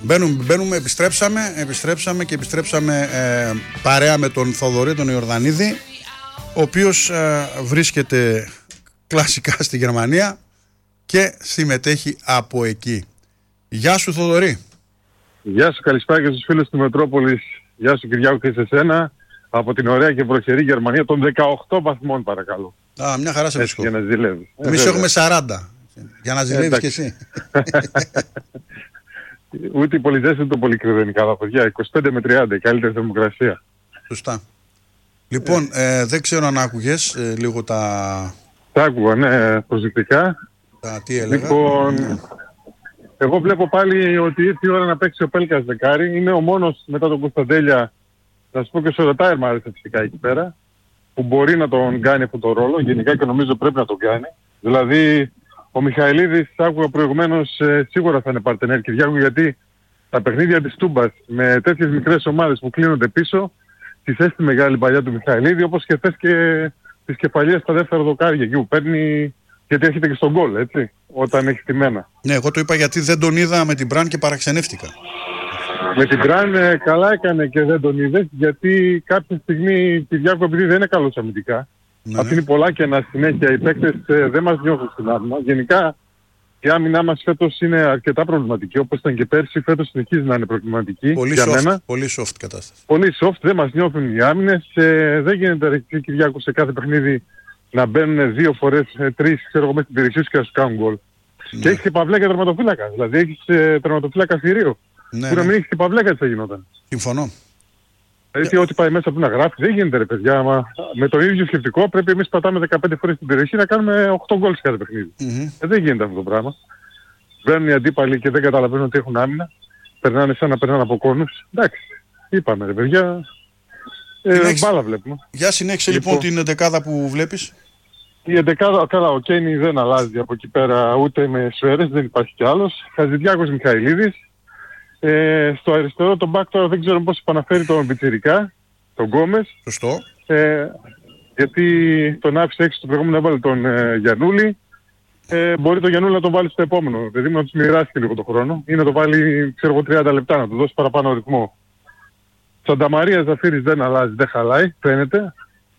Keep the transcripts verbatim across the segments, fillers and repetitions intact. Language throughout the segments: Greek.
Μπαίνουμε, μπαίνουμε, επιστρέψαμε, επιστρέψαμε και επιστρέψαμε ε, παρέα με τον Θοδωρή τον Ιορδανίδη, ο οποίος ε, βρίσκεται κλασικά στη Γερμανία και συμμετέχει από εκεί. Γεια σου Θοδωρή. Γεια σου, καλησπέρα και στους φίλους του Μετρόπολης. Γεια σου Κυριάκο και σε σένα. Από την ωραία και βροχερή Γερμανία των δεκαοκτώ βαθμών παρακαλώ. Α, μια χαρά σε βρίσκω. Για να ζηλεύεις. Εμείς ε, έχουμε σαράντα. Για να ζηλεύεις κι εσύ. Ούτε η πολυζέστη ούτε το πολυκριδενικά τα παιδιά. είκοσι πέντε με τριάντα η καλύτερη θερμοκρασία. Σωστά. Λοιπόν, ε. Ε, δεν ξέρω αν άκουγες ε, λίγο τα... Τα άκουγα, ναι, προσεκτικά. Τα τι έλεγα. Λοιπόν, mm. εγώ βλέπω πάλι ότι ήρθε η ώρα να παίξει ο Πέλκας δεκάρι. Είναι ο μόνος μετά τον Κωνσταντέλια, θα σου πω και ο Σοροτάιρ μου άρεσε φυσικά εκεί πέρα, που μπορεί να τον κάνει αυτόν τον ρόλο. Γενικά και νομίζω πρέπει να τον κάνει. Δηλαδή, ο Μιχαηλίδης, άκουγα προηγουμένως, ε, σίγουρα θα είναι παρτενέρ Κυριάκου, γιατί τα παιχνίδια της Τούμπας με τέτοιες μικρές ομάδες που κλείνονται πίσω, τη θες τη μεγάλη παλιά του Μιχαηλίδη, όπως και θες και τις κεφαλιές στα δεύτερα δοκάρια, εκεί που παίρνει, γιατί έρχεται και στον γκολ, έτσι, όταν έχει τιμένα. Ναι, εγώ το είπα γιατί δεν τον είδα με την Μπραν και παραξενεύτηκα. Με την Μπραν ε, καλά έκανε και δεν τον είδες, γιατί κάποια στιγμή Κυριάκου, επειδή δεν είναι καλός αμυντικά, ναι, αφήνει πολλά και να συνέχεια οι παίκτες ε, δεν μας νιώθουν στην άμυνα. Γενικά η άμυνά μας φέτος είναι αρκετά προβληματική, όπως ήταν και πέρσι, φέτος συνεχίζει να είναι προβληματική. Πολύ για soft, μένα. Πολύ soft κατάσταση. Πολύ soft, δεν μας νιώθουν οι άμυνες. Ε, δεν γίνεται ρε Κυριάκου σε κάθε παιχνίδι να μπαίνουν δύο φορές, ε, τρεις, ξέρω εγώ, μέσα στην περιοχή σου και να σου κάνουν γκολ. Ναι. Και έχεις και παυλέκα τερματοφύλακα. Δηλαδή έχεις ε, τερματοφύλακα θηρίο. Ναι, που ναι. να μην έχεις και παυλέκα τι θα γινόταν. Συμφωνώ. Δηλαδή, ό,τι πάει μέσα που να γράφει, δεν γίνεται ρε παιδιά. Μα με το ίδιο σκεπτικό πρέπει εμείς πατάμε δεκαπέντε φορές στην περιοχή να κάνουμε οκτώ γκολ σε κάθε παιχνίδι. Mm-hmm. Ε, δεν γίνεται αυτό το πράγμα. Μπαίνουν οι αντίπαλοι και δεν καταλαβαίνουν ότι έχουν άμυνα. Περνάνε σαν να περνάνε από κόνους. Εντάξει, είπαμε ρε παιδιά. Ε, Συνέχισε. Μπάλα βλέπουμε. Για συνέχισε λοιπόν, λοιπόν την εντεκάδα που βλέπεις. Η εντεκάδα, καλά, ο Κένι δεν αλλάζει από εκεί πέρα ούτε με σφαίρες, δεν υπάρχει κι άλλος. Χατζηδιάκος Μιχαηλίδης. Ε, στο αριστερό τον μπακ τώρα δεν ξέρω πώς επαναφέρει τον Πιτσιρικά, τον Γκόμες. Σωστό. Ε, γιατί τον άφησε έξω το προηγούμενο, έβαλε τον ε, Γιαννούλη. Ε, μπορεί τον Γιαννούλη να τον βάλει στο επόμενο. Δηλαδή να τους μοιράσει και λίγο τον χρόνο. Ή να τον βάλει, ξέρω εγώ, τριάντα λεπτά, να του δώσει παραπάνω ρυθμό. Σανταμαρία Ζαφύρης δεν αλλάζει, δεν χαλάει, φαίνεται.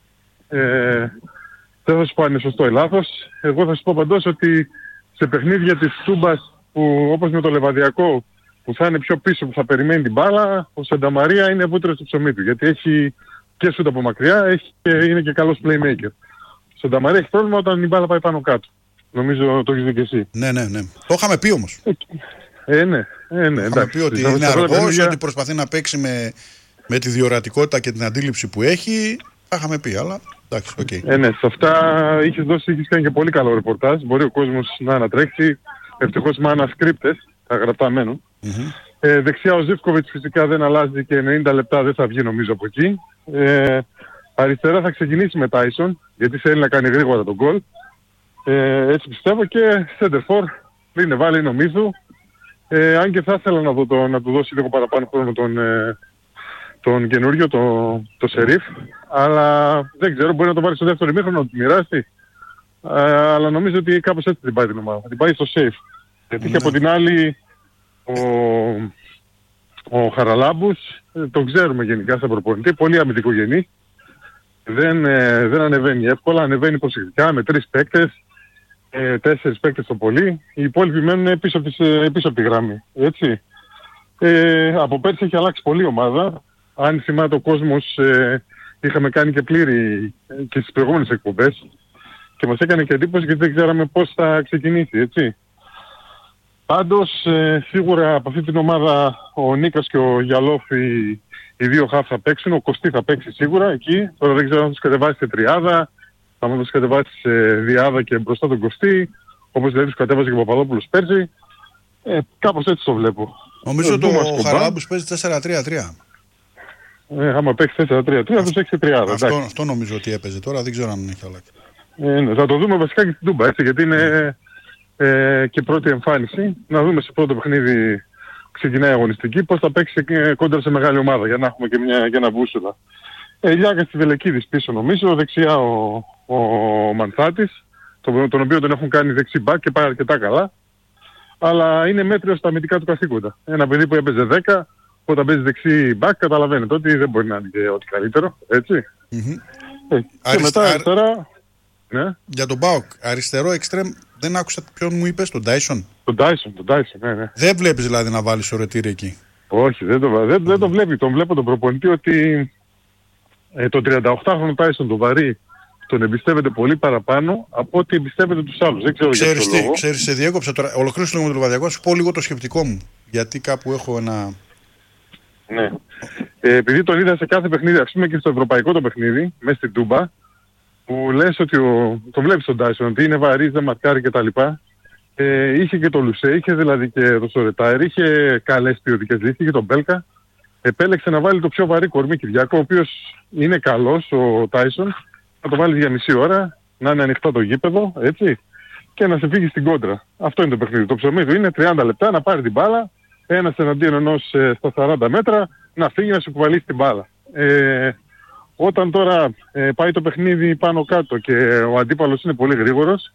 Ε, δεν θα σου πω αν είναι σωστό ή λάθος. Εγώ θα σου πω παντός ότι σε παιχνίδια της Τούμπας, που όπως με το Λεβαδιακό, που θα είναι πιο πίσω, που θα περιμένει την μπάλα, ο Σανταμαρία είναι βούτυρο στο ψωμί του. Γιατί έχει και σούτ από μακριά, έχει και, είναι και καλός playmaker. Ο Σανταμαρία έχει πρόβλημα όταν η μπάλα πάει πάνω κάτω. Νομίζω το έχεις δει και εσύ. Ναι, ναι, ναι. Το είχαμε πει όμως. Ε, ναι, ε, ναι. Είχαμε πει ότι είναι αργός, ότι προσπαθεί να παίξει με, με τη διορατικότητα και την αντίληψη που έχει. Τα είχαμε πει, αλλά εντάξει, οκ. Okay. Ε, ναι, σε αυτά είχες δώσει, είχες κάνει και πολύ καλό ρεπορτάζ. Μπορεί ο κόσμος να ανατρέξει. Ευτυχώς με ανασκρίπτες, τα γραπτά μένουν. Mm-hmm. Ε, δεξιά ο Ζίβκοβιτς φυσικά δεν αλλάζει και ενενήντα λεπτά δεν θα βγει νομίζω από εκεί. Ε, αριστερά θα ξεκινήσει με Τάισον, γιατί θέλει να κάνει γρήγορα τον γκολ. Ε, έτσι πιστεύω, και Σέντερφορ είναι βάλει νομίζω. Ε, αν και θα ήθελα να, δω το, να του δώσει λίγο παραπάνω χρόνο τον, ε, τον καινούριο, το, το Σερίφ. Αλλά δεν ξέρω, μπορεί να το βάλει στο δεύτερο ημίχρονο, να του μοιράσει. Ε, αλλά νομίζω ότι κάπως έτσι την πάει την ομάδα. Την πάει στο safe. Γιατί και από την άλλη ο, ο Χαραλάμπους, τον ξέρουμε γενικά σαν προπονητή, πολύ αμυντικογενή. Δεν, ε, δεν ανεβαίνει εύκολα, ανεβαίνει προσεκτικά με τρεις παίκτες, ε, τέσσερις παίκτες το πολύ. Οι υπόλοιποι μένουν πίσω από, τις, πίσω από τη γραμμή. Έτσι. Ε, από πέρσι έχει αλλάξει πολύ η ομάδα. Αν θυμάται ο κόσμος, ε, είχαμε κάνει και πλήρη ε, και στις προηγούμενες εκπομπές. Και μας έκανε και εντύπωση γιατί δεν ξέραμε πώς θα ξεκινήσει, έτσι. Πάντως, ε, σίγουρα από αυτή την ομάδα ο Νίκας και ο Γιαλόφη, οι δύο χαφ θα παίξουν, ο Κωστή θα παίξει σίγουρα εκεί. Τώρα δεν ξέρω αν τους κατεβάσει σε τριάδα, θα μου τους κατεβάσει σε διάδα και μπροστά τον Κωστή, όπως δηλαδή τους κατέβασε και ο Παπαδόπουλος πέρσι. Ε, κάπως έτσι το βλέπω. Νομίζω ότι ο Χαραλάμπους παίζει τέσσερα τρία τρία. Ε, άμα παίξει τέσσερα τρία τρία θα τους έχει τριάδα. Αυτό, αυτό νομίζω ότι έπαιζε τώρα, δεν ξέρω αν έχει αλλάξει. Ε, ναι, θα το δούμε βασικά και στην Τούμπα, έτσι, γιατί είναι ε, και πρώτη εμφάνιση. Να δούμε σε πρώτο παιχνίδι ξεκινάει η αγωνιστική, πώς θα παίξει κόντρα σε μεγάλη ομάδα, για να έχουμε και μια, για ένα βούσουλα. Ε, Λιάκας Τσιβελεκίδης πίσω νομίζω, δεξιά ο, ο Μανθάτης, τον, τον οποίο τον έχουν κάνει δεξί μπακ και πάει αρκετά καλά. αλλά είναι μέτριο στα αμυντικά του καθήκοντα. Ένα παιδί που έπαιζε δέκα, όταν παίζει δεξί μπακ, καταλαβαίνετε ότι δεν μπορεί να είναι και ό,τι καλύτερο, έτσι. Mm-hmm. Ε, και Αριστα... μετά αριστερά... Ναι. Για τον ΠΑΟΚ, αριστερό εξτρέμ, δεν άκουσα ποιον μου είπες, τον Τάισον. Τον Τάισον, τον Τάισον, ναι, ναι. Δεν βλέπεις δηλαδή να βάλεις σωρετήρι εκεί? Όχι, δεν το, δεν, δεν το βλέπει. Τον βλέπω τον προπονητή ότι ε, τον τριανταοκτάχρονο Τάισον, τον βαρύ, τον εμπιστεύεται πολύ παραπάνω από ότι εμπιστεύεται τους άλλους. Δεν ξέρω ξέρεις για ποιο τι, λόγο. Ξέρεις, σε διέκοψα τώρα. Ολοκλήρωσε λίγο με τον Λιβαδιακό, σου πω λίγο το σκεπτικό μου. Γιατί κάπου έχω ένα... Ναι. Ε, επειδή τον είδα σε κάθε παιχνίδι, ας πούμε και στο ευρωπαϊκό το παιχνίδι, μέσα στην Τούμπα, που λες ότι ο, το βλέπεις τον Τάισον, ότι είναι βαρύς, δεν μαρκάρει κτλ. Ε, είχε και το Λουσέ, είχε δηλαδή και το Σορετάιρ, είχε καλές ποιοτικές λύσεις, είχε τον Μπέλκα. Επέλεξε να βάλει το πιο βαρύ κορμί Κυριάκο, ο οποίος είναι καλός, ο Τάισον, να το βάλεις για μισή ώρα, να είναι ανοιχτό το γήπεδο, έτσι, και να σε φύγει στην κόντρα. Αυτό είναι το παιχνίδι. Το ψωμί του είναι τριάντα λεπτά να πάρει την μπάλα, ένας εναντίον ενός ε, στα σαράντα μέτρα, να φύγει να σου κουβαλήσει την μπάλα. Ε, όταν τώρα ε, πάει το παιχνίδι πάνω κάτω και ο αντίπαλος είναι πολύ γρήγορος,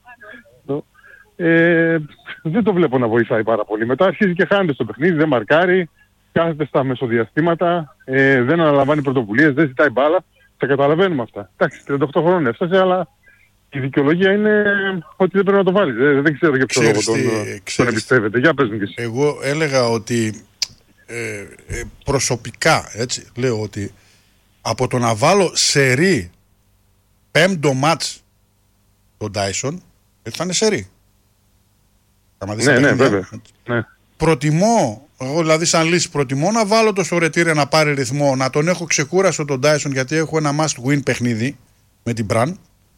ε, δεν το βλέπω να βοηθάει πάρα πολύ. Μετά αρχίζει και χάνεται στο παιχνίδι, δεν μαρκάρει, κάθεται στα μεσοδιαστήματα, ε, δεν αναλαμβάνει πρωτοβουλίες, δεν ζητάει μπάλα. Τα καταλαβαίνουμε αυτά. Εντάξει, τριάντα οκτώ χρόνων έφτασε, αλλά η δικαιολογία είναι ότι δεν πρέπει να το βάλεις. Δεν, δεν ξέρω για ποιο λόγο τον, τον εμπιστεύεται. Για πες μου και εσύ. Εγώ έλεγα ότι ε, ε, προσωπικά, έτσι, λέω ότι από το να βάλω σερί πέμπτο μάτς τον Τάισον, θα είναι σερί. Ναι, ναι, βέβαια. Ναι. Προτιμώ, εγώ δηλαδή σαν λύση, προτιμώ να βάλω το Σορετήρι να πάρει ρυθμό, να τον έχω ξεκούραστο τον Τάισον, γιατί έχω ένα must win παιχνίδι με την Μπραν.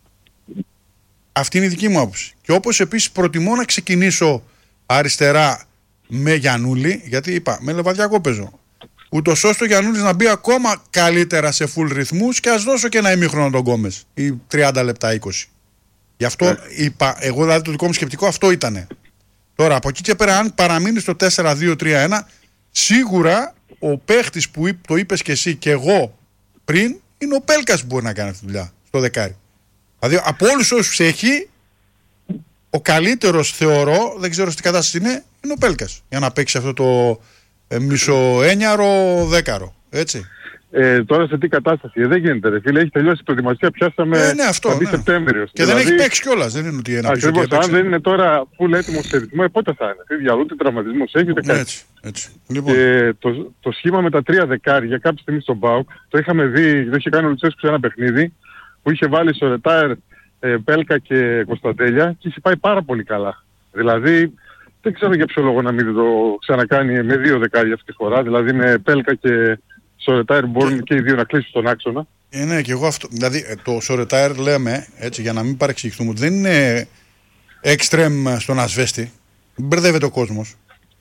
Αυτή είναι η δική μου άποψη. Και όπως επίσης προτιμώ να ξεκινήσω αριστερά με Γιαννούλη, γιατί είπα, με Λεβαδιακό παίζω. Ούτως ώστε ο Γιαννούλης να μπει ακόμα καλύτερα σε full ρυθμούς και ας δώσω και ένα ημίχρονο τον Γκόμες, ή τριάντα λεπτά, είκοσι. Γι' αυτό yeah. είπα, εγώ δηλαδή το δικό μου σκεπτικό αυτό ήτανε. Τώρα από εκεί και πέρα, αν παραμείνει στο τέσσερα δύο τρία ένα, σίγουρα ο παίχτης που το είπες και εσύ και εγώ πριν, είναι ο Πέλκας που μπορεί να κάνει αυτή τη δουλειά στο δεκάρι. Δηλαδή από όλους όσους έχει, ο καλύτερος θεωρώ, δεν ξέρω τι κατάσταση είναι, είναι ο Πέλκας. Για να παίξει αυτό το ε, μισοένιαρο δέκαρο. Έτσι. Ε, τώρα σε τι κατάσταση, ε, δεν γίνεται ρε φίλε, έχει τελειώσει η προετοιμασία, πιάσαμε ε, ναι, αυτό, ναι. Σεπτέμβριο. Και δηλαδή, δεν έχει παίξει κιόλας, δεν είναι ότι ένα πίσω. Ακριβώς, αν δεν είναι τώρα full έτοιμο σε ρυθμό, ε, πότε θα είναι, τι διαλού, τι τραυματισμός έχει, ούτε κάτι. Έτσι, έτσι. Λοιπόν. Ε, το, το σχήμα με τα τρία δεκάρια κάποια στιγμή στον ΠΑΟΚ, το είχαμε δει, το είχε κάνει ο Λουτσέσκου σε ένα παιχνίδι, που είχε βάλει Σορετάιρ, ε, Πέλκα και Κωνσταντέλια και είχε πάει πάρα πολύ καλά. Δηλαδή, δεν ξέρω για ποιο λόγο να μην το ξανακάνει με δύο δεκάρια αυτή τη φορά, δηλαδή με Πέλκα και Σορετάιρ μπορούν και, και οι δύο να κλείσουν τον άξονα. Ε, ναι, και εγώ αυτό. Δηλαδή το Σορετάιρ λέμε, έτσι, για να μην παρεξηγηθούμε, ότι δεν είναι εξτρέμ στον ασβέστη. Μπερδεύεται ο κόσμος.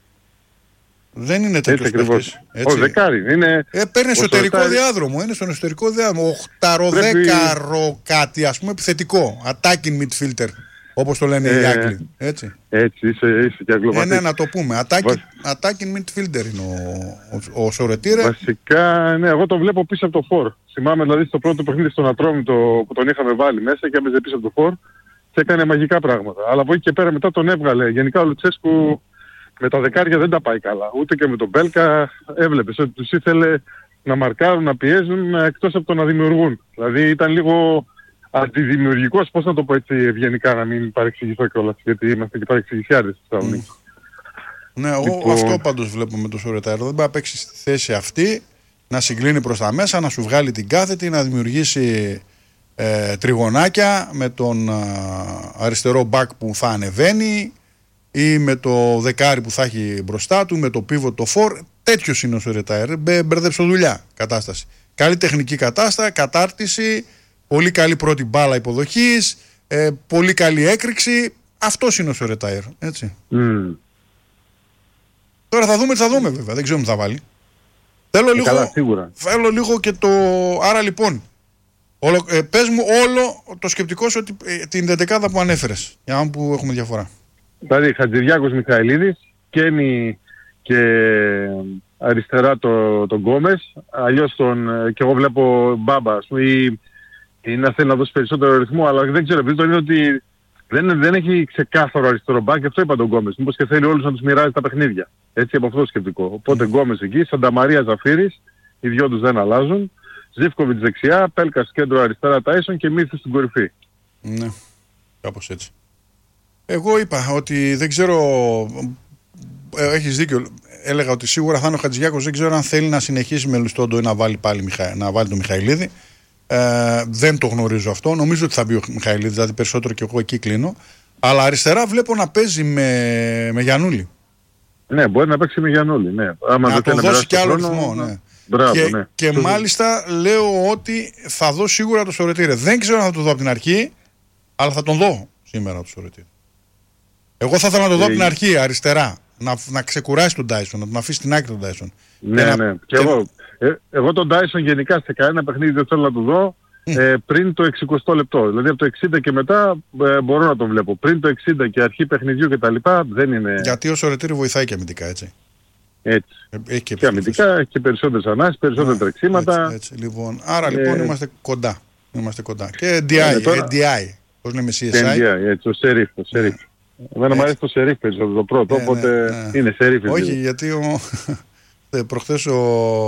Δεν είναι τέτοιος παίκτης. Ο δεκάρι είναι. Ε, παίρνει εσωτερικό Σορετάιρ... διάδρομο. Είναι στον εσωτερικό διάδρομο. Οχταροδέκαρο Πρέπει... κάτι, ας πούμε, επιθετικό. Attacking midfielder. Όπως το λένε ε, οι Άγγλοι. Έτσι. Έτσι, είσαι, είσαι και αγγλοβαθής. Ε, ναι, να το πούμε. Attacking, Βασ... attacking midfielder είναι ο, ο, ο Σορετήρε. Βασικά, ναι, εγώ το βλέπω πίσω από το φορ. Θυμάμαι δηλαδή στο πρώτο παιχνίδι στον Ατρόμητο που τον είχαμε βάλει μέσα και έπαιζε πίσω από το φορ και έκανε μαγικά πράγματα. Αλλά από εκεί και πέρα μετά τον έβγαλε. Γενικά ο Λουτσέσκου με τα δεκάρια δεν τα πάει καλά. Ούτε και με τον Μπέλκα έβλεπες ότι τους ήθελε να μαρκάρουν, να πιέζουν εκτός από το να δημιουργούν. Δηλαδή ήταν λίγο αντιδημιουργικός, πώς να το πω έτσι ευγενικά, να μην παρεξηγηθώ κιόλας, γιατί είμαστε και παρεξηγησιάδες στη Θεσσαλονίκη. Ναι, εγώ λοιπόν... αυτό πάντως βλέπω με το Σορετάιρ. Δεν πάει να παίξει στη θέση αυτή, να συγκλίνει προς τα μέσα, να σου βγάλει την κάθετη, να δημιουργήσει ε, τριγωνάκια με τον ε, αριστερό μπακ που θα ανεβαίνει ή με το δεκάρι που θα έχει μπροστά του, με το πίβο το φορ. Τέτοιος είναι ο Σορετάιρ. Μπε, μπερδεψοδουλειά κατάσταση. Καλή τεχνική κατάσταση, κατάρτιση. Πολύ καλή πρώτη μπάλα υποδοχής, ε, πολύ καλή έκρηξη. Αυτός είναι ο Σορετάιρ, έτσι. Mm. Τώρα θα δούμε τι θα δούμε βέβαια, δεν ξέρω τι θα βάλει. Θέλω ε, λίγο, καλά, σίγουρα. Θέλω λίγο και το... Άρα λοιπόν, όλο, ε, πες μου όλο το σκεπτικό σου ότι, ε, την δεκάδα που ανέφερες, για να που έχουμε διαφορά. Δηλαδή, Χατζηδιάκος Μιχαηλίδης, Κένι και αριστερά τον το Γκόμες, αλλιώς τον, και εγώ βλέπω Μπάμπα, ας πούμε, ή να θέλει να δώσει περισσότερο ρυθμό, αλλά δεν ξέρω, επειδή τον είδα ότι δεν, δεν έχει ξεκάθαρο αριστερό μπακ, γι' αυτό είπα τον Γκόμες. Μήπως και θέλει όλους να τους μοιράζει τα παιχνίδια. Έτσι από αυτό το σκεπτικό. Οπότε Γκόμες εκεί, Σανταμαρία Ζαφύρης, οι δυο τους δεν αλλάζουν. Ζίβκοβιτς δεξιά, Πέλκας κέντρο αριστερά, Τάισον και Μίθους στην κορυφή. Ναι, κάπως έτσι. Εγώ είπα ότι δεν ξέρω, ε, έχεις δίκιο, έλεγα ότι σίγουρα θα είναι ο Χατζηγιάκος, δεν ξέρω αν θέλει να συνεχίσει με Λουστόντο ή να βάλει, πάλι, να βάλει τον Μιχαηλίδη. Ε, δεν το γνωρίζω αυτό, νομίζω ότι θα μπει ο Μιχαηλίδης, δηλαδή περισσότερο και εγώ εκεί κλείνω. Αλλά αριστερά βλέπω να παίζει με, με Γιαννούλη. Ναι, μπορεί να παίξει με Γιαννούλη, ναι. Άμα να το δώσει κι άλλο ρυθμό, ναι. ναι. Μπράβο, και, ναι. και μάλιστα λέω ότι θα δω σίγουρα το Σωρετήρε. Δεν ξέρω αν θα το δω από την αρχή, αλλά θα τον δω σήμερα το Σωρετήρε. Εγώ θα ήθελα να το δω από την αρχή, αριστερά. Να, να ξεκουράσει τον Τάισον, να τον αφήσει στην άκρη τον Τάισον. Ναι, και ναι. Να... Και και... Εγώ, ε, εγώ τον Τάισον γενικά σε κανένα παιχνίδι δεν θέλω να το δω mm. ε, πριν το εξηκοστό λεπτό. Δηλαδή από το εξήντα και μετά ε, μπορώ να τον βλέπω. Πριν το εξήντα και αρχή παιχνιδιού κτλ. Δεν είναι. Γιατί ο Σωρετήρε βοηθάει και αμυντικά, έτσι. Έτσι. Έχει και, και αμυντικά, έχει και περισσότερες ανάσεις, περισσότερα yeah, τρεξίματα. Έτσι, έτσι, λοιπόν. Άρα ε... λοιπόν είμαστε κοντά. Είμαστε κοντά. Και εν ντι άι, τώρα... εν ντι άι. Πώς λέμε σι ες άι. εν ντι άι, έτσι, ο Σερίφ. Ο Σερίφ. Yeah. Εμένα μου αρέσει το Σερίφ περισσότερο το πρώτο, yeah, οπότε yeah, yeah. είναι Σερίφ. Όχι, γιατί ο... προχθές ο...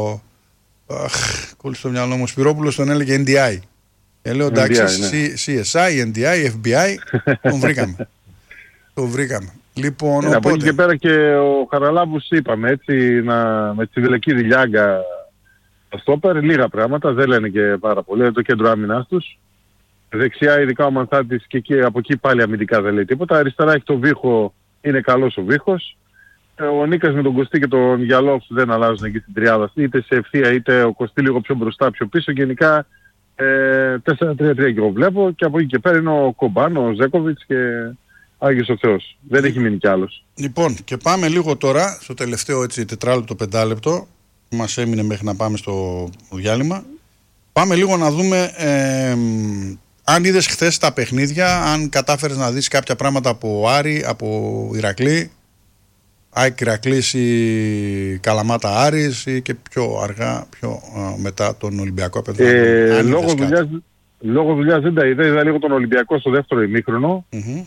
Αχ, κόλλησε στο μυαλό μου, ο Σπυρόπουλος τον έλεγε εν ντι άι. Ε, λέω εντάξει, ναι. σι ες άι, εν ντι άι, εφ μπι άι, τον βρήκαμε. τον βρήκαμε. Λοιπόν, ναι, από εκεί και πέρα και ο Χαραλάμπους είπαμε έτσι, να, με τη Βιλεκίδη Λιάγκα στο στόπερ, λίγα πράγματα, δεν λένε και πάρα πολύ, είναι το κέντρο άμυνας τους. Δεξιά ειδικά ο Μανθάτης και εκεί, από εκεί πάλι αμυντικά δεν λέει τίποτα. Αριστερά έχει το Βίχο, είναι καλός ο Βίχος. Ο Νίκας με τον Κωστή και τον Γιαλόφ δεν αλλάζουν εκεί στην τριάδα, είτε σε ευθεία είτε ο Κωστή λίγο πιο μπροστά, πιο πίσω. Γενικά ε, τέσσερα τρία τρία και εγώ βλέπω και από εκεί και πέρα είναι ο Κομπάνο, ο Ζέκοβιτς και Άγιος ο Θεός. Δεν έχει μείνει κι άλλος. Λοιπόν, και πάμε λίγο τώρα στο τελευταίο έτσι τετράλεπτο, πεντάλεπτο που μας έμεινε μέχρι να πάμε στο διάλειμμα. Πάμε λίγο να δούμε ε, αν είδες χθες τα παιχνίδια, αν κατάφερες να δεις κάποια πράγματα από Άρη, από Ηρακλή. ΑΕΚ Ηρακλής ή Καλαμάτα Άρης ή και πιο αργά, πιο α, μετά τον Ολυμπιακό. Ε, λόγω, δουλειάς, λόγω δουλειάς δεν τα είδα, είδα λίγο τον Ολυμπιακό στο δεύτερο ημίχρονο mm-hmm.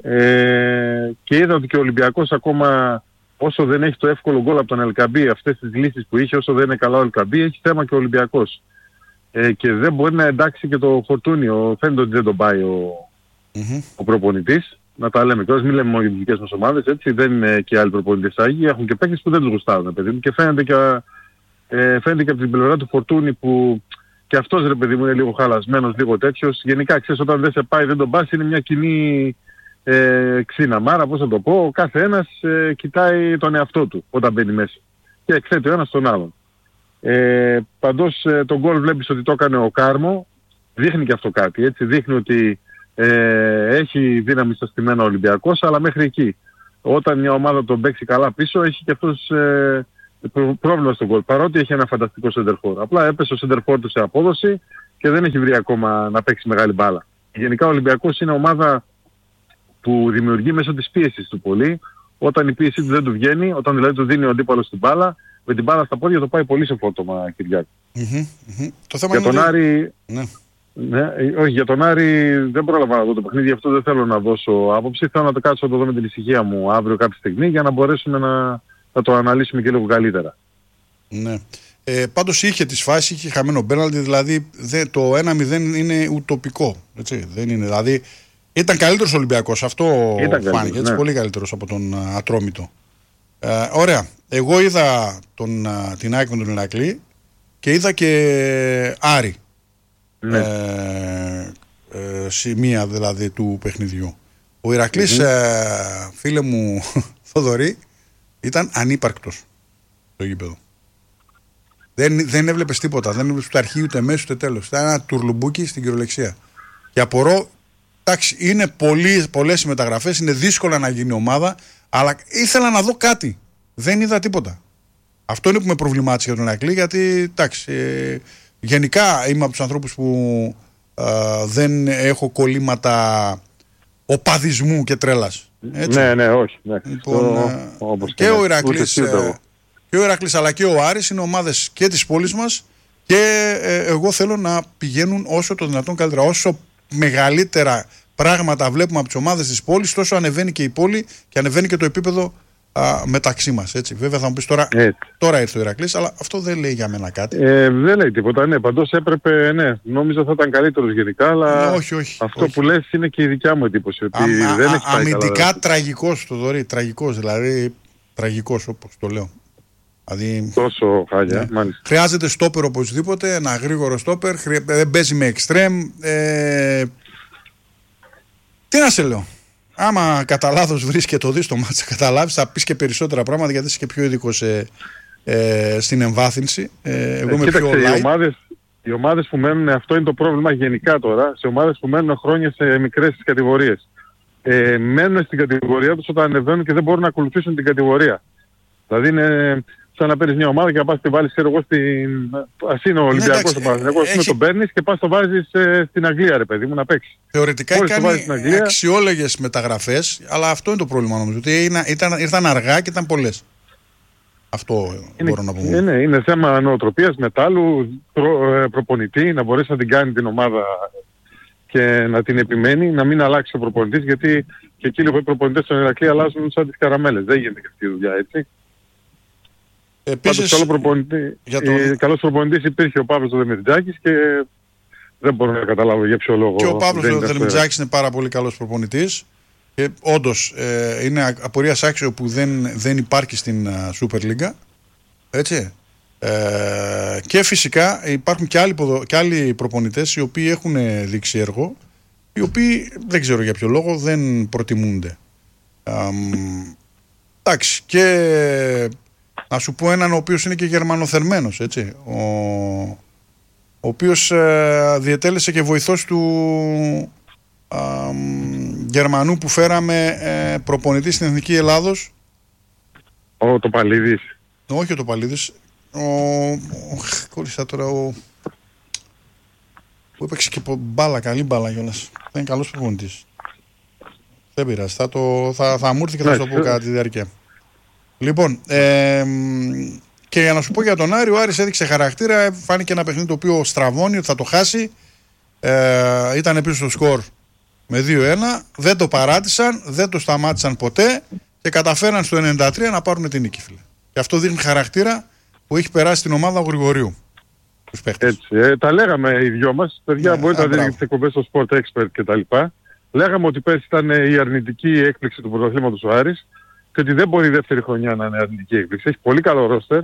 ε, και είδα ότι και ο Ολυμπιακός ακόμα όσο δεν έχει το εύκολο γκολ από τον Ελκαμπή, αυτές τις λύσεις που είχε, όσο δεν είναι καλά ο Ελκαμπή, έχει θέμα και ο Ολυμπιακός. Ε, και δεν μπορεί να εντάξει και το Φορτούνιο, φαίνεται ότι δεν τον πάει ο, mm-hmm. ο προπονητής. Να τα λέμε κιόλας, μην λέμε μόνο για τις δικές μας ομάδες, έτσι, δεν είναι και άλλοι προπονητές άγιοι, έχουν και παίκτες που δεν τους γουστάρουν, παιδί μου, και φαίνεται και, ε, φαίνεται και από την πλευρά του Φορτούνη που και αυτός, ρε παιδί μου, είναι λίγο χαλασμένος, λίγο τέτοιος. Γενικά, ξέρεις, όταν δεν σε πάει, δεν τον πας, είναι μια κοινή ε, ξύνα μάρα, πώς θα το πω, ο κάθε ένας ε, κοιτάει τον εαυτό του όταν μπαίνει μέσα και εκθέτει ο ένας τον άλλον. Ε, παντός, ε, τον γκολ βλέπεις ότι το έκανε ο Κάρμο, δείχνει και αυτό κάτι, έτσι, δείχνει ότι Ε, έχει δύναμη στα στημένα ο Ολυμπιακός, αλλά μέχρι εκεί. Όταν μια ομάδα τον παίξει καλά πίσω, έχει και αυτός ε, πρόβλημα στον γκολ. Παρότι έχει ένα φανταστικό σεντερφόρ. Απλά έπεσε ο σεντερφόρ του σε απόδοση και δεν έχει βρει ακόμα να παίξει μεγάλη μπάλα. Γενικά ο Ολυμπιακός είναι ομάδα που δημιουργεί μέσω της πίεσης του πολύ. Όταν η πίεση του δεν του βγαίνει, όταν δηλαδή του δίνει ο αντίπαλος την μπάλα, με την μπάλα στα πόδια το πάει πολύ σε φόρτωμα, Κυριάκο. Mm-hmm, mm-hmm. Το θέμα για είναι τον ότι... Άρη... Ναι. Ναι, όχι, για τον Άρη δεν πρόλαβα να δω το παιχνίδι, γι' αυτό δεν θέλω να δώσω άποψη. Θέλω να το κάτσω να το δω με την ησυχία μου αύριο κάποια στιγμή για να μπορέσουμε να, να το αναλύσουμε και λίγο καλύτερα. Ναι. Ε, πάντως είχε τις φάσεις, είχε χαμένο πέναλτι, δηλαδή δε, το ένα μηδέν είναι ουτοπικό. Έτσι, δεν είναι, δηλαδή ήταν καλύτερος ο Ολυμπιακός, αυτό ήταν φάνηκε, έτσι, ναι. Πολύ καλύτερος από τον uh, Ατρόμητο. Ε, ωραία, εγώ είδα τον, uh, την ΑΕΚ με τον Ηρακλή και είδα και Άρη. Ναι. Ε, ε, σημεία δηλαδή του παιχνιδιού. Ο Ηρακλής, mm-hmm. ε, φίλε μου Θοδωρή, ήταν ανύπαρκτος στο γήπεδο. Δεν, δεν έβλεπες τίποτα, δεν έβλεπες ούτε αρχή ούτε μέση ούτε τέλος. Ήταν ένα τουρλουμπούκι στην κυριολεξία. Και απορώ, εντάξει, είναι πολλοί, πολλές οι μεταγραφές, είναι δύσκολα να γίνει ομάδα, αλλά ήθελα να δω κάτι. Δεν είδα τίποτα. Αυτό είναι που με προβλημάτισε για τον Ηρακλή, γιατί εντάξει. Ε, Γενικά είμαι από τους ανθρώπους που ε, δεν έχω κολλήματα οπαδισμού και τρέλας. Έτσι. Ναι, ναι, όχι. Ναι. Λοιπόν, το, ε, και, ο Ηρακλής, ε, και ο Ηρακλής αλλά και ο Άρης είναι ομάδες και της πόλης μας και ε, εγώ θέλω να πηγαίνουν όσο το δυνατόν καλύτερα, όσο μεγαλύτερα πράγματα βλέπουμε από τις ομάδες της πόλης, τόσο ανεβαίνει και η πόλη και ανεβαίνει και το επίπεδο α, μεταξύ μας. Έτσι. Βέβαια θα μου πεις τώρα, τώρα ήρθε ο Ηρακλής, αλλά αυτό δεν λέει για μένα κάτι. Ε, δεν λέει τίποτα, ναι. Παντός έπρεπε, ναι. Νόμιζα θα ήταν καλύτερος γενικά, αλλά ναι, όχι, όχι, αυτό όχι. που λες είναι και η δικιά μου εντύπωση. Ότι α, δεν α, έχει πάει αμυντικά καλά, τραγικός, Θοδωρή, τραγικός, δηλαδή τραγικός όπως το λέω. Δηλαδή, τόσο χάλια, ναι. μάλιστα. Χρειάζεται στόπερ οπωσδήποτε, ένα γρήγορο στόπερ, χρει... δεν παίζει με εξτρέμ. Ε... Τι να σε λέω. Άμα κατά λάθος βρεις και το δεις το μάτς, καταλάβεις, θα πεις και περισσότερα πράγματα γιατί είσαι και πιο ειδικός ε, ε, στην εμβάθυνση. Ε, εγώ ε, είμαι κοίταξε, πιο light. Οι ομάδες, οι ομάδες που μένουν, αυτό είναι το πρόβλημα γενικά τώρα, σε ομάδες που μένουν χρόνια σε μικρές κατηγορίες. Ε, μένουν στην κατηγορία τους όταν ανεβαίνουν και δεν μπορούν να ακολουθήσουν την κατηγορία. Δηλαδή είναι σαν να παίρνεις μια ομάδα και να πας τη βάλεις, ξέρω εγώ, στην... ας είναι ο Ολυμπιακός ο Παναθηναϊκός, έχει... τον παίρνεις και πας το βάζεις ε, στην Αγγλία, ρε παιδί μου, να παίξεις. Θεωρητικά Μόλις κάνει Αγγλία... αξιόλογες μεταγραφές, αλλά αυτό είναι το πρόβλημα νομίζω, ότι ήταν, ήρθαν αργά και ήταν πολλές. Αυτό είναι, μπορώ να πω. Είναι, είναι θέμα νοοτροπίας, μετάλλου, προ, ε, προπονητή, να μπορέσει να την κάνει την ομάδα και να την επιμένει, να μην αλλάξει ο προπονητής, γιατί και εκεί λίγο οι προπονητές στον Ηρακλή αλλάζουν σαν τις καραμέλες. Δεν γίνεται και αυτή η δουλειά, έτσι. Επίσης, καλό προπονητή, για τον... ε, καλός προπονητής υπήρχε ο Παύλος ο Δεμιτζάκης και δεν μπορώ να καταλάβω για ποιο λόγο. Και ο Παύλος ο Δεμιτζάκης είναι πάρα πολύ καλός προπονητής και όντως ε, είναι απορίας άξιο που δεν, δεν υπάρχει στην uh, Super League. Έτσι. Ε, και φυσικά υπάρχουν και άλλοι, ποδο, και άλλοι προπονητές οι οποίοι έχουν δείξει έργο, οι οποίοι δεν ξέρω για ποιο λόγο δεν προτιμούνται. Ε, εντάξει, και να σου πω έναν ο οποίος είναι και γερμανοθερμμένος, έτσι, ο, ο οποίος ε, διετέλεσε και βοηθός του ε, Γερμανού που φέραμε ε, προπονητή στην Εθνική Ελλάδος. Ο Τοπαλίδης. Όχι ο Τοπαλίδης. Ο, ο, κόλλησα τώρα ο, που έπαιξε και μπάλα, καλή μπάλα κιόλας. Δεν είναι καλός προπονητής. Δεν πειράζει, θα, το, θα, θα μου έρθει και θα σου το πω κατά τη διάρκεια. Λοιπόν, ε, και για να σου πω για τον Άρη, ο Άρης έδειξε χαρακτήρα, φάνηκε ένα παιχνίδι το οποίο στραβώνει ότι θα το χάσει, ε, ήταν πίσω στο σκορ με δύο ένα, δεν το παράτησαν, δεν το σταμάτησαν ποτέ και καταφέραν στο ενενήντα τρία να πάρουν την νίκη, φίλε. Και αυτό δείχνει χαρακτήρα που έχει περάσει την ομάδα ο Γρηγορίου. Έτσι, ε, τα λέγαμε οι δυο μας, παιδιά, ναι, μπορείτε να δείτε τις εκπομπές στο Sport Expert κτλ. Λέγαμε ότι πέρσι ήταν η αρνητική έκπληξη του πρωταθλήματος ο Άρης και ότι δεν μπορεί η δεύτερη χρονιά να είναι αρνητική έκπληξη. Έχει πολύ καλό ρόστερ.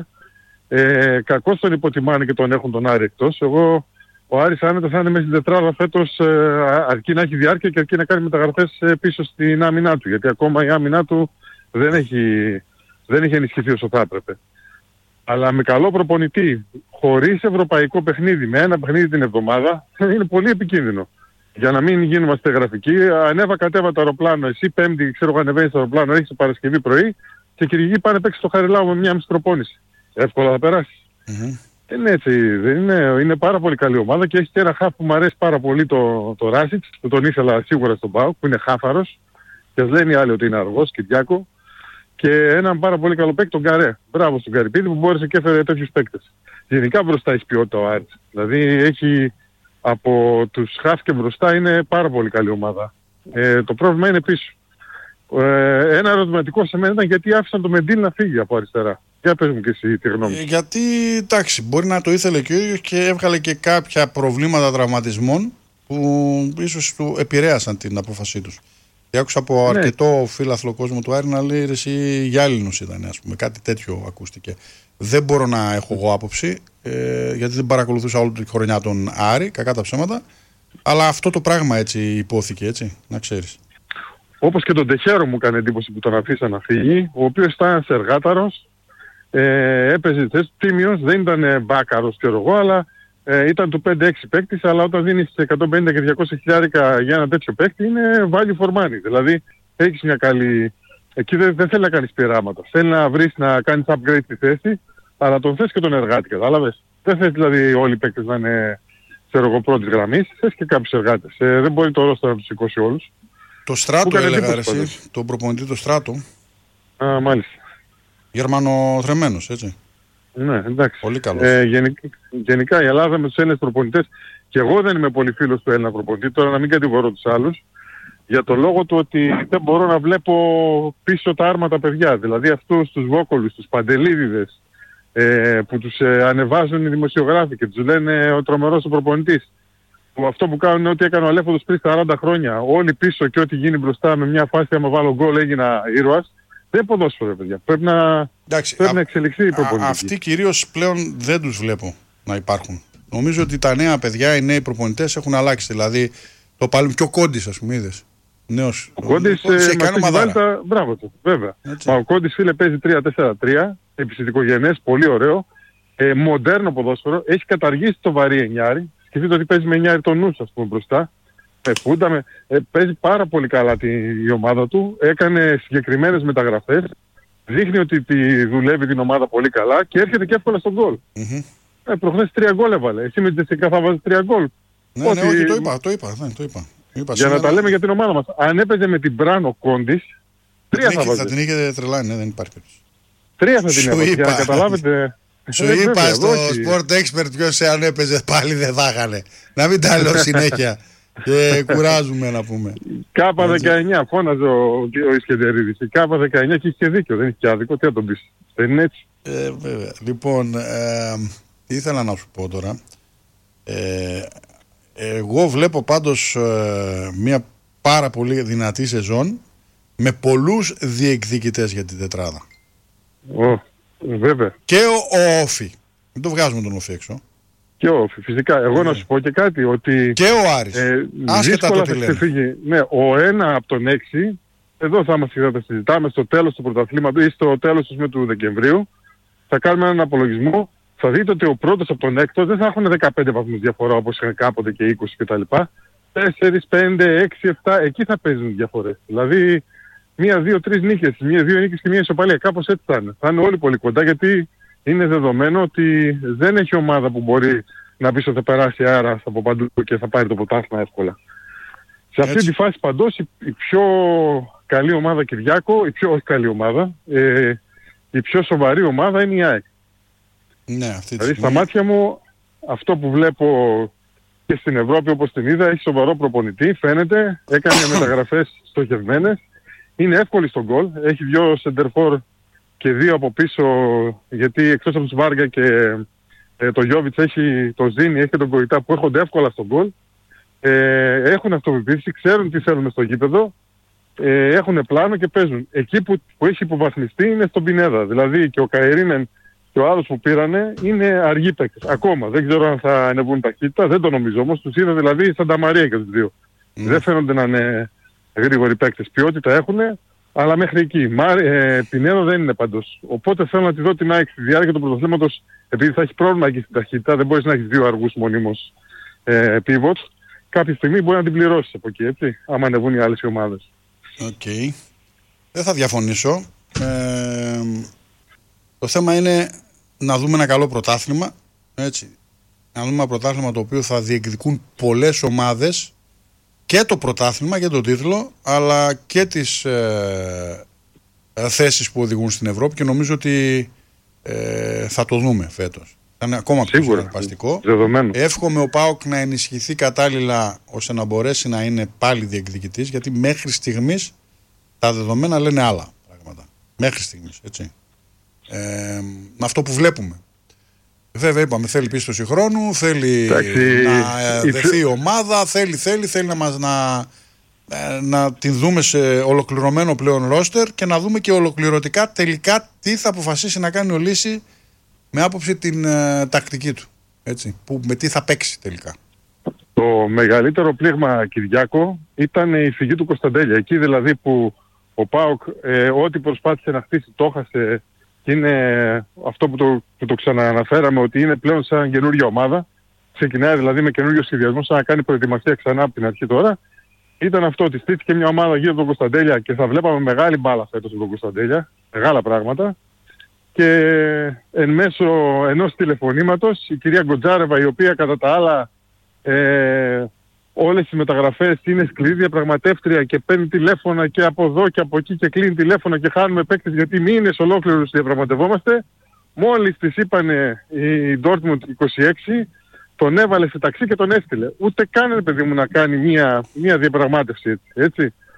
Ε, κακώς τον υποτιμάνε και τον έχουν τον Άρη εκτός. Εγώ, ο Άρης άνετα θα είναι μέσα στην τετράδα φέτος, ε, αρκεί να έχει διάρκεια και αρκεί να κάνει μεταγραφές ε, πίσω στην άμυνά του. Γιατί ακόμα η άμυνά του δεν έχει, δεν έχει ενισχυθεί όσο θα έπρεπε. Αλλά με καλό προπονητή, χωρίς ευρωπαϊκό παιχνίδι, με ένα παιχνίδι την εβδομάδα, είναι πολύ επικίνδυνο. Για να μην γίνομαστε γραφικοί, ανέβα κατέβα το αεροπλάνο. Εσύ Πέμπτη, ξέρω εγώ, ανεβαίνεις στο αεροπλάνο, έχεις το Παρασκευή πρωί και Κυριακή πάνε παίξεις στο Χαριλάου με μια μισή προπόνηση. Εύκολα θα περάσεις. Mm-hmm. Είναι έτσι, δεν είναι, είναι πάρα πολύ καλή ομάδα και έχει και ένα χαφ που μου αρέσει πάρα πολύ, το, το Ράσιτς, που τον ήθελα σίγουρα στον ΠΑΟΚ, που είναι χάφαρος και ας λένε οι άλλοι ότι είναι αργός, Κυριάκο. Και έναν πάρα πολύ καλό παίκτη, τον Καρέ. Μπράβο στον Καρυπίδη που μπόρεσε και έφερε τέτοιους παίκτες. Γενικά μπροστά έχει ποιότητα ο Άρης. Δηλαδή έχει από τους χαφ και μπροστά είναι πάρα πολύ καλή ομάδα. Ε, το πρόβλημα είναι πίσω. Ε, ένα ερωτηματικό σε μένα ήταν γιατί άφησαν τον Μεντήλ να φύγει από αριστερά. Για πες μου και εσύ τη γνώμη. Ε, γιατί, εντάξει, μπορεί να το ήθελε και ο ίδιος και έβγαλε και κάποια προβλήματα τραυματισμών που ίσως του επηρέασαν την απόφασή τους. Και άκουσα από ναι. αρκετό φίλαθλο κόσμο του Άρη να λέει εσύ γυάλινος ήταν, ας πούμε, κάτι τέτοιο ακούστηκε. Δεν μπορώ να έχω εγώ άποψη, ε, γιατί δεν παρακολουθούσα όλη τη χρονιά τον Άρη, κακά τα ψέματα, αλλά αυτό το πράγμα έτσι υπόθηκε, έτσι, να ξέρεις. Όπως και τον Τεχέρο μου έκανε εντύπωση που τον αφήσαν να φύγει, ο οποίος ήταν εργάταρος, ε, έπαιζε θέση τίμιος, δεν ήταν μπάκαρος ξέρω εγώ, αλλά ε, ήταν του πέντε έξι παίκτης, αλλά όταν δίνεις εκατόν πενήντα και διακόσια χιλιάρικα για ένα τέτοιο παίκτη είναι value for money. Δηλαδή έχεις μια καλή... Εκεί δεν, δεν θέλει να κάνεις πειράματα. Θέλει να βρεις να κάνεις upgrade στη θέση, αλλά τον θες και τον εργάτη, κατάλαβες. Δεν θες δηλαδή όλοι οι παίκτες να είναι ξέρω εγώ πρώτης γραμμής, θες και κάποιους εργάτες. Ε, δεν μπορεί το ρόστερ να τους σηκώσει όλους. Το Στράτο έλεγα εσύ, τον προπονητή του Στράτο. Α, μάλιστα. Γερμανοθρεμμένος, έτσι. Ναι, εντάξει. Πολύ καλός. Ε, γενικά, γενικά η Ελλάδα με τους Έλληνες προπονητές, και εγώ δεν είμαι πολύ φίλος του Έλληνα προπονητή, τώρα να μην κατηγορώ τους άλλους, για το λόγο του ότι δεν μπορώ να βλέπω πίσω τα άρματα παιδιά. Δηλαδή αυτούς τους Βόκολους, τους Παντελίδηδες, ε, που τους ε, ανεβάζουν οι δημοσιογράφοι και τους λένε ο τρομερός ο προπονητής. Που αυτό που κάνουν είναι ότι έκανε ο Αλέφοντος πριν σαράντα χρόνια. Όλοι πίσω και ό,τι γίνει μπροστά με μια φάση, άμα βάλω γκολ έγινα ήρωας. Δεν ποδόσφαιρο, παιδιά. Πρέπει να, Εντάξει, πρέπει α, να εξελιχθεί η προπονητική. Αυτοί κυρίως πλέον δεν τους βλέπω να υπάρχουν. Νομίζω ότι τα νέα παιδιά, οι νέοι προπονητές έχουν αλλάξει. Δηλαδή, το πάλι και ο Κόντις, ας πούμε, είδες. Νέος. Ο Κόντις ε, μας έχει βάλει τα... Μπράβο του, βέβαια. Μα ο Κόντις, φίλε, παίζει τρία τέσσερα τρία, επισητικογενές, πολύ ωραίο. Ε, μοντέρνο ποδόσφαιρο. Έχει καταργήσει το βαρύ εννιάρι. Σκεφτείτε ότι παίζει με εννιάρι τον νους, ας πούμε, μπροστά. Με φούντα, με... Ε, παίζει πάρα πολύ καλά τη, η ομάδα του. Έκανε συγκεκριμένες μεταγραφές. Δείχνει ότι τη δουλεύει την ομάδα πολύ καλά και έρχεται και εύκολα στον γκολ. Mm-hmm. Ε, προχθές τρία γκολ έβαλε. Εσύ με την Τζεσικά θα βάζεις τρία γκολ. Ναι, ότι... ναι, όχι, το είπα, το είπα, ναι, το είπα. είπα για σήμερα... να τα λέμε για την ομάδα μας. Αν έπαιζε με την Μπράνο Κόντις, τρία θα, θα βάζεις. Θα την είχε τρελάνει, ναι, δεν υπάρχει περίπτωση. Τρία θα την έβαζε, για να καταλάβετε. Σου ε, είπα βέβαια, στο όχι. Sport Expert ποιος αν έπαιζε πάλι δεν θα είχανε. Να μην τα λέω συνέχεια. Και κουράζουμε να πούμε. Κάπα δεκαεννιά, φώναζε ο, ο Ισκεντερίδης. Κάπα δεκαεννιά και είχε δίκιο, δεν έχει και άδικο. Τι θα τον πεις. Δεν είναι έτσι. Ε, βέβαια. Λοιπόν, ε, τι ήθελα να σου πω τώρα. Ε, εγώ βλέπω πάντως ε, μια πάρα πολύ δυνατή σεζόν με πολλούς διεκδικητές για την τετράδα. Oh, βέβαια. Και ο, ο Όφη. Μην το βγάζουμε τον Όφη έξω. Και ο Όφη, φυσικά. Εγώ yeah. να σου πω και κάτι ότι... Και ο Άρης. Ε, άσχετα το τι λένε. Ναι, ο ένα από τον έξι, εδώ θα μας θα τα συζητάμε στο τέλος του πρωταθλήματος ή στο τέλος του Δεκεμβρίου. Θα κάνουμε έναν απολογισμό. Θα δείτε ότι ο πρώτος από τον έκτο δεν θα έχουν δεκαπέντε βαθμούς διαφορά όπως είχαν κάποτε και είκοσι κτλ. τέσσερα, πέντε, έξι, επτά, εκεί θα παίζουν διαφορές. Δηλαδή, μία, δύο, τρεις νίκες, μία, δύο νίκες και μία ισοπαλία. Κάπως έτσι θα είναι. Θα είναι όλοι πολύ κοντά γιατί είναι δεδομένο ότι δεν έχει ομάδα που μπορεί να πει ότι θα περάσει άρα από παντού και θα πάρει το πρωτάθλημα εύκολα. Σε αυτή έτσι. Τη φάση παντός η, η πιο καλή ομάδα, Κυριάκο, η πιο όχι καλή ομάδα, ε, η πιο σοβαρή ομάδα είναι η ΑΕΚ. Ναι, αυτή δηλαδή στα μάτια μου αυτό που βλέπω και στην Ευρώπη όπως την είδα, έχει σοβαρό προπονητή, φαίνεται, έκανε μεταγραφές στοχευμένες, είναι εύκολη στον γκολ, έχει δυο σεντερφόρ και δύο από πίσω, γιατί εκτός από τους Βάργα και ε, το Γιώβιτς έχει το Ζήνη, έχει και τον Κοϊτά που έρχονται εύκολα στον γκολ. Ε, έχουν αυτοπεποίθηση, ξέρουν τι θέλουν στο γήπεδο, ε, έχουν πλάνο και παίζουν. Εκεί που, που έχει υποβαθμιστεί είναι στον Πινέδα. Δηλαδή και ο Καερίνεν και ο άλλος που πήρανε είναι αργοί παίκτες. Ακόμα. Δεν ξέρω αν θα ανεβούν ταχύτητα, δεν το νομίζω όμως. Τους είδα δηλαδή σαν τα Μαρία και τους δύο. Mm. Δεν φαίνονται να είναι γρήγοροι παίκτες. Ποιότητα έχουν, αλλά μέχρι εκεί. Μα, ε, Πινέδα δεν είναι παντός. Οπότε θέλω να τη δω την ΑΕΚ στη διάρκεια του πρωταθλήματος, επειδή θα έχει πρόβλημα εκεί στην ταχύτητα, δεν μπορείς να έχεις δύο αργούς μονίμως ε, pivots. Κάποια στιγμή μπορεί να την πληρώσεις από εκεί, έτσι, άμα ανεβούν οι άλλες ομάδες. Οκ. Okay. Δεν θα διαφωνήσω. Ε, το θέμα είναι να δούμε ένα καλό πρωτάθλημα, έτσι. Να δούμε ένα πρωτάθλημα το οποίο θα διεκδικούν πολλές ομάδες και το πρωτάθλημα και τον τίτλο, αλλά και τις ε, ε, θέσεις που οδηγούν στην Ευρώπη και νομίζω ότι ε, θα το δούμε φέτος. Θα είναι ακόμα πιο συναρπαστικό. Εύχομαι ο ΠΑΟΚ να ενισχυθεί κατάλληλα ώστε να μπορέσει να είναι πάλι διεκδικητής, γιατί μέχρι στιγμής τα δεδομένα λένε άλλα πράγματα. Μέχρι στιγμής, έτσι. Ε, με αυτό που βλέπουμε. Βέβαια είπαμε θέλει πίστοση χρόνου, θέλει Εντάξει, να δεθεί η ομάδα, θέλει, θέλει, θέλει να, μας, να, να την δούμε σε ολοκληρωμένο πλέον ρόστερ και να δούμε και ολοκληρωτικά τελικά τι θα αποφασίσει να κάνει ο Λύση με άποψη την ε, τακτική του. Έτσι, που, με τι θα παίξει τελικά. Το μεγαλύτερο πλήγμα, Κυριάκο, ήταν η φυγή του Κωνσταντέλια. Εκεί δηλαδή που ο ΠΑΟΚ ε, ό,τι προσπάθησε να χτίσει το έχασε. Και είναι αυτό που το, που το ξανααναφέραμε, ότι είναι πλέον σαν καινούργια ομάδα. Ξεκινάει δηλαδή με καινούργιο σχεδιασμό, σαν να κάνει προετοιμασία ξανά από την αρχή τώρα. Ήταν αυτό ότι στήθηκε μια ομάδα γύρω από τον Κωνσταντέλια και θα βλέπαμε μεγάλη μπάλα φέτος από τον Κωνσταντέλια. Μεγάλα πράγματα. Και εν μέσω ενός τηλεφωνήματος η κυρία Γκοτζάρεβα, η οποία κατά τα άλλα ε, όλες οι μεταγραφές είναι σκληρή διαπραγματεύτρια και παίρνει τηλέφωνα και από εδώ και από εκεί και κλείνει τηλέφωνα και χάνουμε παίκτες γιατί μήνες ολόκληρους διαπραγματευόμαστε. Μόλις της είπανε η Dortmund είκοσι έξι, τον έβαλε σε ταξί και τον έστειλε. Ούτε καν, παιδί μου, να κάνει μία, μία διαπραγμάτευση έτσι, έτσι.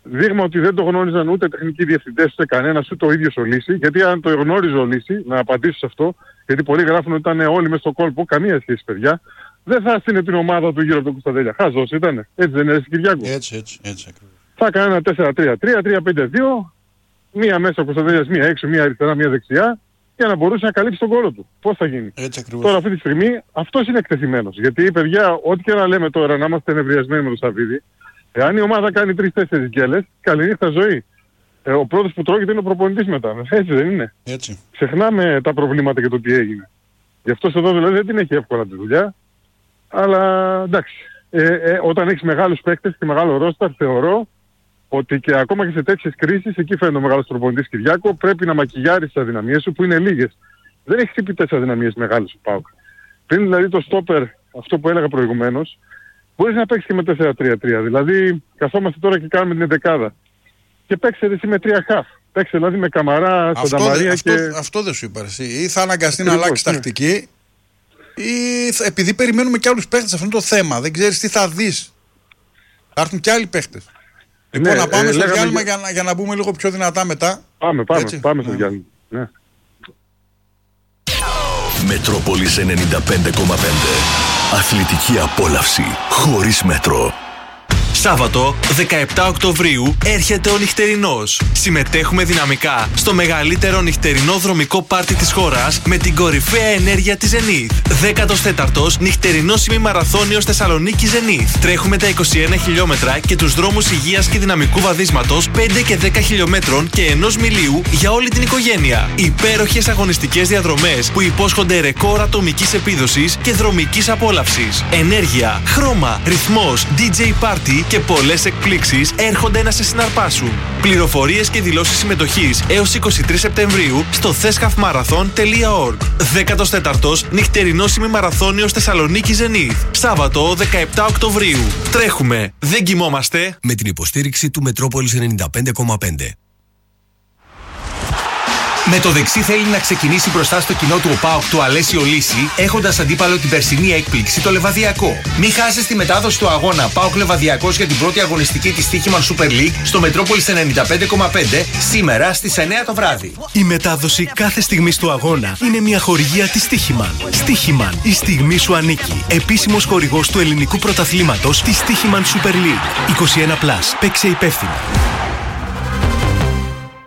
δείγμα ότι δεν το γνώριζαν ούτε τεχνικοί διευθυντές, ούτε κανένας, ούτε ο ίδιος ο Λύση. Γιατί αν το γνώριζε ο Λύση, να απαντήσω σε αυτό, γιατί πολλοί γράφουν ότι ήταν όλοι μες στο κόλπο, καμία σχέση παιδιά, δεν θα στείλει την ομάδα του γύρω από τον Κωνσταντέλια. Χάζος ήτανε. Έτσι δεν είναι, Κυριάκο? Έτσι, έτσι, έτσι ακριβώς. Θα έκανε ένα τέσσερα τρία τρία, τρία πέντε δύο, μία μέσα ο Κωνσταντέλιας, μία έξω, μία αριστερά, μία δεξιά, για να μπορούσε να καλύψει τον κόλλο του. Πώς θα γίνει? Έτσι ακριβώς. Τώρα αυτή τη στιγμή αυτός είναι εκτεθειμένος. Γιατί παιδιά, ό,τι και να λέμε τώρα, να είμαστε ενευριασμένοι με τον Σαββίδη, εάν η ομάδα κάνει τρεις-τέσσερις γκέλες, καληνύχτα ζωή. Ε, ο πρώτος που τρώγεται είναι ο προπονητής μετά. Έτσι δεν είναι? Έτσι. Ξεχνάμε τα προβλήματα και το τι έγινε. Γι' αυτό εδώ δηλαδή δεν την έχει εύκολα τη δουλειά. Αλλά εντάξει. Ε, ε, όταν έχεις μεγάλους παίκτες και μεγάλο ρόστερ, θεωρώ ότι και ακόμα και σε τέτοιες κρίσεις, εκεί φαίνεται ο μεγάλος προπονητής Κυριάκο, πρέπει να μακιγιάρεις τις αδυναμίες σου που είναι λίγες. Δεν έχει χτύπει τις αδυναμίες μεγάλες ο ΠΑΟΚ. Πριν δηλαδή το στόπερ, αυτό που έλεγα προηγουμένως, μπορείς να παίξεις και με τέσσερα τρία τρία. Δηλαδή καθόμαστε τώρα και κάνουμε την εντεκάδα. Και παίξε εσύ με τρία χαφ. Παίξε δηλαδή με Καμαρά, Σανταμαρία αυτό, και... Αυτό, αυτό δεν σου είπα εσύ. Ή θα αναγκαστεί να αλλάξει ναι. τακτική, ή θα, επειδή περιμένουμε και άλλους παίχτες, αυτό είναι το θέμα. Δεν ξέρεις τι θα δεις. Θα έρθουν και άλλοι παίχτες. Λοιπόν, ναι, να πάμε ε, στο διάλειμμα για... Για, για να μπούμε λίγο πιο δυνατά μετά. Πάμε, πάμε, πάμε στο ναι. διάλειμμα. Ναι. Μετρόπολης ενενήντα πέντε κόμμα πέντε. Αθλητική απόλαυση χωρίς μέτρο. Σάββατο δεκαεπτά Οκτωβρίου έρχεται ο νυχτερινός. Συμμετέχουμε δυναμικά στο μεγαλύτερο νυχτερινό δρομικό πάρτι της χώρας με την κορυφαία ενέργεια της Zenith. δέκατος τέταρτος νυχτερινός ημιμαραθώνιος Θεσσαλονίκη Zenith. Τρέχουμε τα είκοσι ένα χιλιόμετρα και τους δρόμους υγείας και δυναμικού βαδίσματος πέντε και δέκα χιλιόμετρων και ενός μιλίου για όλη την οικογένεια. Υπέροχες αγωνιστικές διαδρομές που υπόσχονται ρεκόρ ατομικής επίδοσης και δρομικής απόλαυσης. Ενέργεια, χρώμα, ρυθμός, ντι τζέι Party και πολλές εκπλήξεις έρχονται να σε συναρπάσουν. Πληροφορίες και δηλώσεις συμμετοχής έως είκοσι τρεις Σεπτεμβρίου στο θέσχαφμαραθών τελεία ορg. δέκατος τέταρτος νυχτερινός ημιμαραθώνιος Θεσσαλονίκη Zenith. Σάββατο δεκαεπτά Οκτωβρίου. Τρέχουμε, δεν κοιμόμαστε. Με την υποστήριξη του Μετρόπολης ενενήντα πέντε κόμμα πέντε. Με το δεξί θέλει να ξεκινήσει μπροστά στο κοινό του ο ΠΑΟΚ του Αλέσιο Λύση, έχοντας αντίπαλο την περσινή έκπληξη το Λεβαδιακό. Μην χάσεις τη μετάδοση του αγώνα ΠΑΟΚ Λεβαδιακός για την πρώτη αγωνιστική της Στοίχημαν Super League στο Μετρόπολης ενενήντα πέντε κόμμα πέντε σήμερα στις εννιά το βράδυ. Η μετάδοση κάθε στιγμής του αγώνα είναι μια χορηγία της Στοίχημαν. Στοίχημαν, η στιγμή σου ανήκει. Επίσημος χορηγός του ελληνικού πρωταθλήματος της Στοίχημαν Super League. είκοσι ένα συν. Παίξε υπεύθυνα.